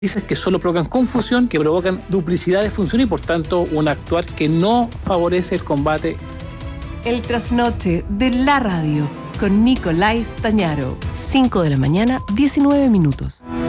dices que solo provocan confusión, que provocan duplicidad de función y por tanto un actuar que no favorece el combate. El trasnoche de la radio con Nicolás Tañaro, 5 de la mañana, 19 minutos.